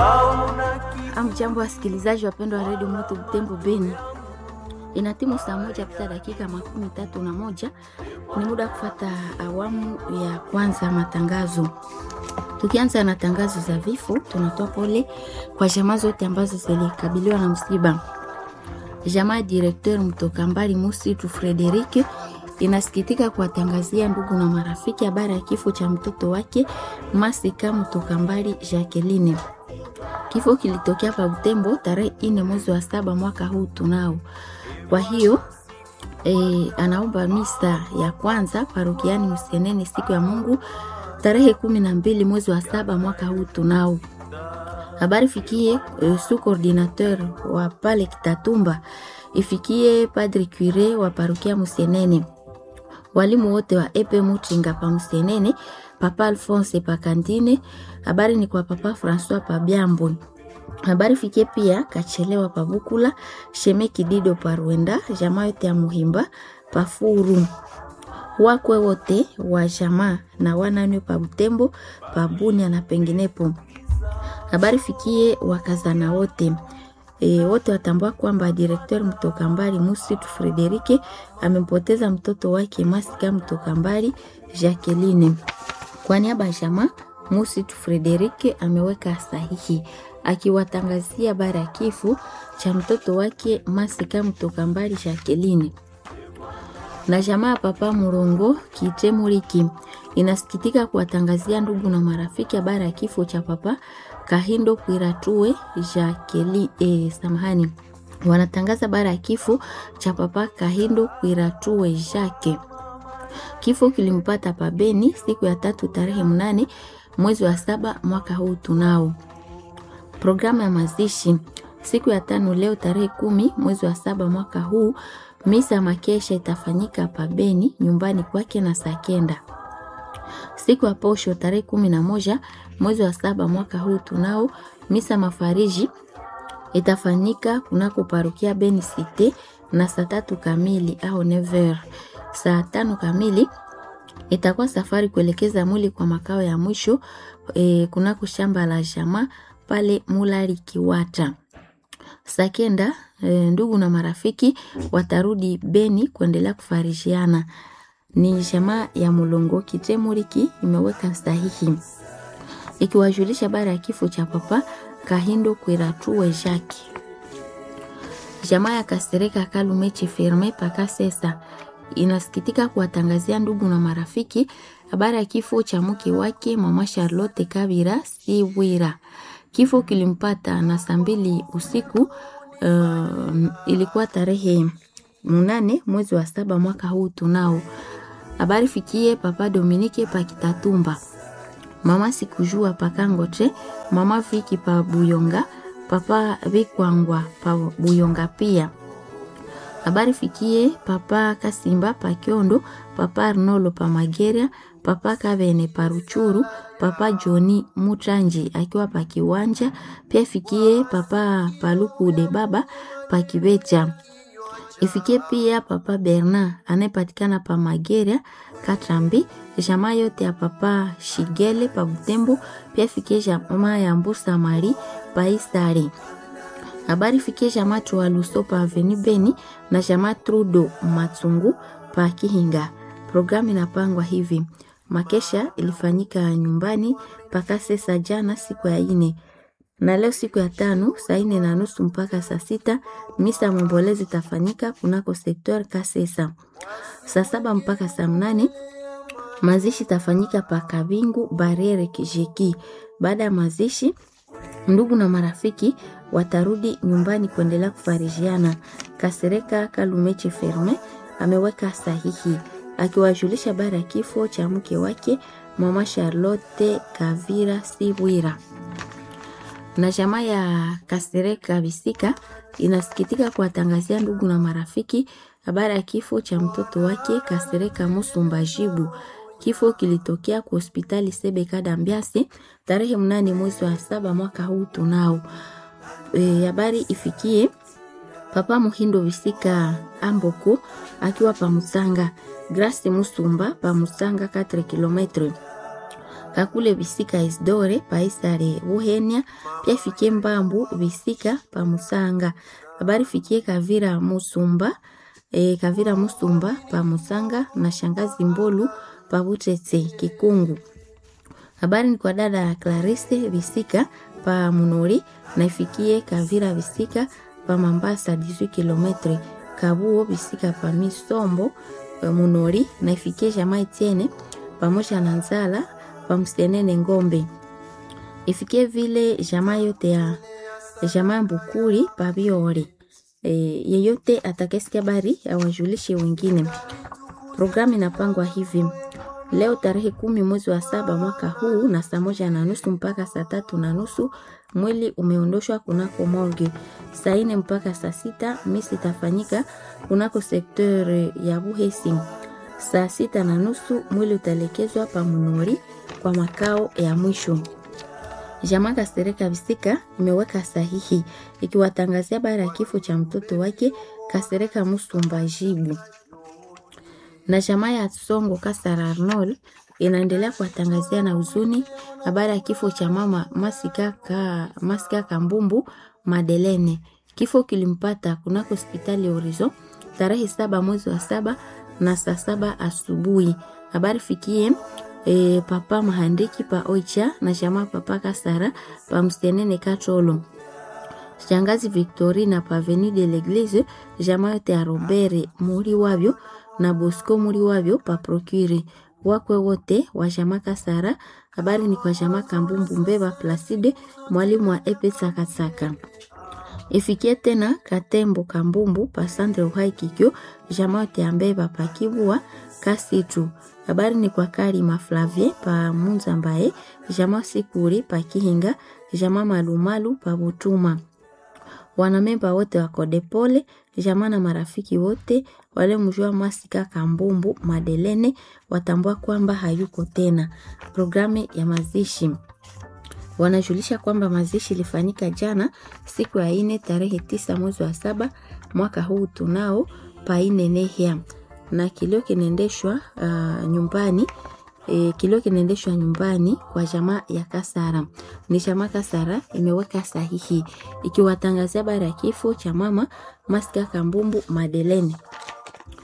Amjambo wasikilizaji wapendwa wa Radio Moto Butembo Beni. Inatimu saa moja pita dakika 31. Ni muda kufuata awamu ya kwanza matangazo. Tukianza na tangazo za vifo, tunatoa pole kwa jamaa zote ambazo zilikabiliwa na msiba. Jamaa directeur Mtokambali Musitu Frederic inasikitika kuwatangazia ndugu na marafiki habari ya kifo cha mtoto wake Masika Mtokambali Jacqueline. Kifo kilitokea pa Butembo tarehe 4 mwezi wa 7 mwaka huu tunao. Kwa hiyo anaomba misa ya kwanza parokiani Msenene siku ya Mungu tarehe 12 mwezi wa 7 mwaka huu tunao. Habari fikie sous coordinateur wa pale Kitatumba, ifikie Padre Cure wa parokia Msenene. Walimu wote wa EP Mutinga pa Msenene, Papa Alphonse pa Kandine, habari ni kwa Papa François pa Byambo. Habari fikie pia Kachelewa pa Bukula, Shemeki Dido pa Rwenda, jamaa yote ya Muhimba pa Furu. Wakwe wote wa jamaa na wananwe pa Butembo, pa Bunia na penginepo. Habari fikie wakazana wote. Wote watambua kwamba directeur Mtokambali Musitu Frederic amempoteza mtoto wake Masika Mtokambali Jacqueline. Kwa niaba ya jamaa, Musitu Frederic ameweka sahihi akiwatangazia habari ya kifo cha mtoto wake Masika Mtokambali Jacqueline. Na jamaa Papa Murongo Kitemuriki inasikitika kuwatangazia ndugu na marafiki habari ya kifo cha Papa Kahindo Kwiratue Jacqueline. Wanatangaza habari ya kifo cha Papa Kahindo Kwiratue Jacques. Kifo kilimpata pa Beni siku ya 3 tarehe 8 mwezi wa 7 mwaka huu tunao. Programu ya mazishi siku ya 5 leo tarehe 10 mwezi wa 7 mwaka huu, misa makesha itafanyika pa Beni nyumbani kwake na saa 9. Siku ya posho tarehe 11 mwezi wa 7 mwaka huu tunao, misa mafariji itafanyika kunako parokia Beni Cité na saa 3 kamili au 9h. Saa 5 kamili itakuwa safari kuelekeza mwili kwa makao ya mwisho kunako shamba la jamaa pale Mulari Kiwata. Saa 9 ndugu na marafiki watarudi Beni kuendelea kufarijiana. Ni jamaa ya Mulongo Kitemuriki imeweka sahihi ikiwajulisha habari ya kifo cha Papa Kahindo Kwiratue Jacques. Jamaa ya Kasereka Kalumechi Ferme paka sesa inasikitika kuwatangazia ndugu na marafiki habari ya kifo cha mke wake Mama Charlotte Kabira Siwira. Kifo kilimpata na saa 2 usiku, ilikuwa tarehe 8 mwezi wa 7 mwaka huu tunao. Habari fikie Papa Dominique pa Kitatumba, Mama Sikujua pa Kangoche, Mama Viki pa Buyonga, Papa Bikwangwa pa Buyonga pia. Habari fikie Papa Kasimba pa Kiondo, Papa Arnolo pa Mageria, Papa Kabene pa Ruchuru, Papa Johnny Mutranji akiwa pa Kiwanja, pia fikie Papa Paluku de Baba pa Kibecha. Ifikie pia Papa Bernard anayepatikana pa Mageria Katrambi, jamaa yote ya Papa Shigele pa Butembo, pia fikie jamaa ya Mbusa Mari pa Isari. Habari fikie jamaa wa Luso pa Avenue Beni na jamaa Trudo Matsungu pa Kihinga. Programu inapangwa hivi: makesha ilifanyika nyumbani paka sesa jana siku ya 4, na leo siku ya 5 saa 4:30 mpaka saa 6 misa mombolezi itafanyika kunako sektor Kasesa. Saa 7 mpaka saa 8 mazishi itafanyika pa Kabingu Barriere Kijeki. Baada ya mazishi, ndugu na marafiki watarudi nyumbani kuendelea kufarijiana. Kasereka Kalumechi Ferme ameweka sahihi akiwajulisha habari ya kifo cha mke wake Mama Charlotte Kavira Siwira. Na jamaa ya Kasereka Bisika inasikitika kuwatangazia ndugu na marafiki habari ya kifo cha mtoto wake Kasereka Musumbajibu. Kifo kilitokea kwa hospitali Sebeka Dambiase tarehe 8 mwezi wa 7 mwaka huu tunao. Habari ifikie Papa Muhindo Bisika Amboko akiwa pa Musanga, Grace Musumba pa Musanga 4 km. Kakule Bisika Isdore pa Isare Buhenia, pia ifikie Mbambu Bisika pa Musanga. Habari fikie Kavira Musumba pa Musanga na shangazi Mbolu pa Butete Kikungu. Habari ni kwa dada Clarisse Bisika pa Munori na ifikie Kavira Bisika pa Mambasa 18 km. Kabuo Bisika pa Misombo Munori na ifikie jamaa Etienne pamoja na Nzala pa Mstenene Ngombe. Ifikie vile jamaa yote ya jamaa Mbukuri pa Biore. Yeyote atakayesikia habari awajulishe wengine. Programu inapangwa hivi: leo tarehe 10 mwezi wa 7 mwaka huu na saa 1:30 mpaka saa 3:30 mwili umeondoshwa kunako morgue. Saa 4 mpaka saa 6 misi itafanyika kunako sekteur ya Buhesi. Saa 6:30 mwili utalekezwa pa Munori kwa makao ya mwisho. Jamaa Kasereka Bisika imeweka sahihi ikiwatangazia habari ya kifo cha mtoto wake Kasereka Musumba Jibu. Na jamaa ya Songo Kasara Arnold inaendelea kuwatangazia na huzuni habari ya kifo cha mama Masika Kambumbu Madelene. Kifo kilimpata kunako hospitali ya Horizon tarehe 7 mwezi wa 7 na saa 7 asubuhi. Habari fikie papa Mahandiki pa Oicha na jamaa papa Kasara pa Mstenene Katolo. Shangazi Victorina pa Avenue de l'Eglise, jamaa yote ya Robert muri wabyo na Bosco muri wabyo pa Procure. Wakwe wote wa jamaa Kasara. Habari ni kwa jamaa Kambumbu Mbeba Placide, mwalimu wa Epesa Katsaka. Ifikie tena Katembo Kambumbu pa Sandre Uhai Kikyo, jamaa yote ya Mbeba pa Kibua Kasitu. Habari ni kwa Karima Flavie pa Munzambaye, jamaa Sikuri pa Kihinga, jamaa Malumalu pa Butuma. Wanamemba wote wa Kodepole, jamaa na marafiki wote wale mjua Masika Kambumbu Madelene watambua kwamba hayuko tena. Programu ya mazishi wanajulisha kwamba mazishi ilifanyika jana siku ya 4 tarehe 9 mwezi wa 7 mwaka huu tunao pa Inenehia, na kilio kinaendeshwa nyumbani kwa jamaa ya Kasara. Ni jamaa Kasara imeweka sahihi ikiwatangazia habari ya kifo cha mama Masika Kambumbu Madelene.